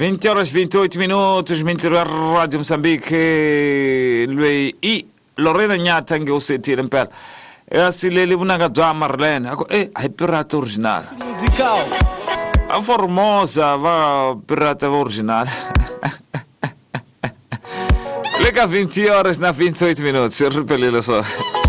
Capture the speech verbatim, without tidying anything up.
vinte horas e vinte e oito minutos, mentira Rádio Moçambique, lui e Lorena Nhata che ho sentito in per. E assim lele bunaga do Marlene. Eh, è pirata originale. Musical. A Formosa va pirata originale. Lega vinte horas na vinte e oito minutos, eu repeli lo so.